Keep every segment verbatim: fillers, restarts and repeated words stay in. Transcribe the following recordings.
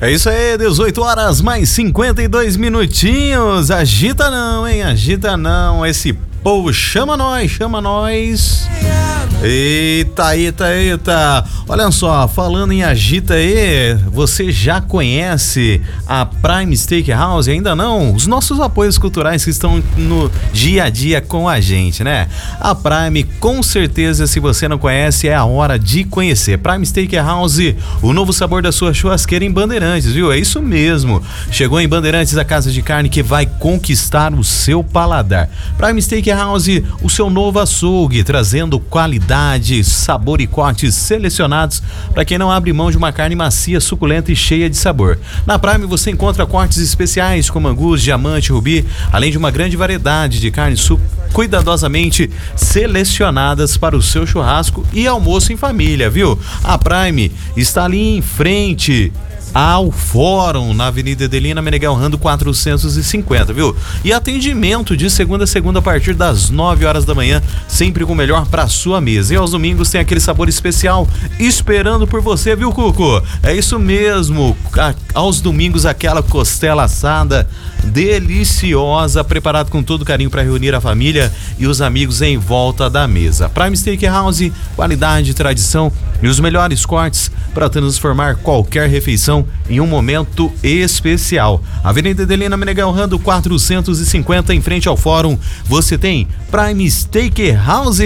É isso aí, dezoito horas mais cinquenta e dois minutinhos. Agita não, hein? Agita não. Esse povo chama nós, chama nós. Eita, eita, eita. Olha só, falando em agita aí, você já conhece a Prime Steakhouse? Ainda não? Os nossos apoios culturais que estão no dia a dia com a gente, né? A Prime, com certeza, se você não conhece, é a hora de conhecer. Prime Steakhouse, o novo sabor da sua churrasqueira em Bandeirantes, viu? É isso mesmo. Chegou em Bandeirantes a casa de carne que vai conquistar o seu paladar. Prime Steakhouse, o seu novo açougue, trazendo qualidade, sabor e cortes selecionados para quem não abre mão de uma carne macia, suculenta e cheia de sabor. Na Prime você encontra cortes especiais como angus, diamante, rubi, além de uma grande variedade de carnes su- cuidadosamente selecionadas para o seu churrasco e almoço em família, viu? A Prime está ali em frente ao Fórum, na Avenida Edelina Meneghel Rando quatrocentos e cinquenta, viu? E atendimento de segunda a segunda a partir das nove horas da manhã, sempre com o melhor pra sua mesa. E aos domingos tem aquele sabor especial esperando por você, viu, Cuco? É isso mesmo, a, aos domingos aquela costela assada deliciosa, preparado com todo carinho para reunir a família e os amigos em volta da mesa. Prime Steakhouse, qualidade, tradição e os melhores cortes para transformar qualquer refeição em um momento especial. Avenida Edelina Meneghel Rando quatrocentos e cinquenta, em frente ao Fórum, você tem Prime Steakhouse.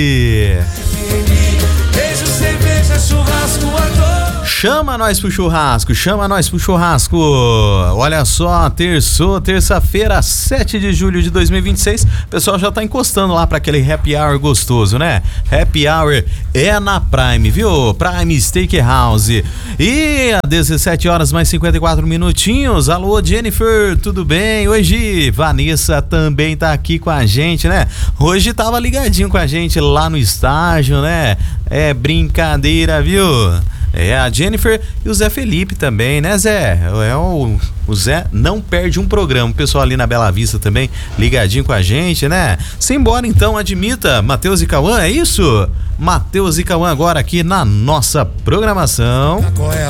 Beijo, cerveja, churrasco, adoro. Chama nós pro churrasco, chama nós pro churrasco. Olha só, terçou, terça-feira, sete de julho de dois mil e vinte e seis. O pessoal já tá encostando lá pra aquele happy hour gostoso, né? Happy hour é na Prime, viu? Prime Steakhouse. E às dezessete horas mais cinquenta e quatro minutinhos. Alô, Jennifer, tudo bem? Hoje Vanessa também tá aqui com a gente, né? Hoje tava ligadinho com a gente lá no estágio, né? É brincadeira, viu? É a Jennifer e o Zé Felipe também, né, Zé? É o, o Zé não perde um programa. O pessoal ali na Bela Vista também ligadinho com a gente, né? Simbora então, admita, Matheus e Cauã, é isso? Matheus e Cauã agora aqui na nossa programação.